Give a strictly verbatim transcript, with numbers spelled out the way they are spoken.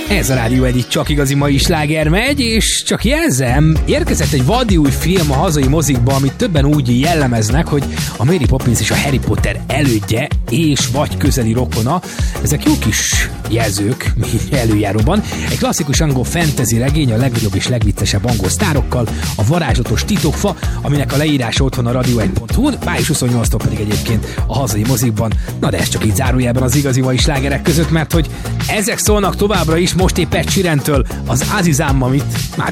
Ez a Rádió egy csak igazi mai sláger megy, és csak jelzem, érkezett egy vadi új film a hazai mozikba, amit többen úgy jellemeznek, hogy a Mary Poppins és a Harry Potter elődje és vagy közeli rokona. Ezek jó kis jelzők előjáróban. Egy klasszikus angol fantasy regény a legnagyobb és legviccesebb angol sztárokkal, a varázslatos titokfa, aminek a leírása otthon a radio egy pont hu, május huszonnyolcadikától pedig egyébként a hazai mozikban. Na de ez csak így zárójelben az igazi mai slágerek között, mert hogy ezek szólnak továbbra is, most épp Ed Sheerantől az Azizámmal, amit már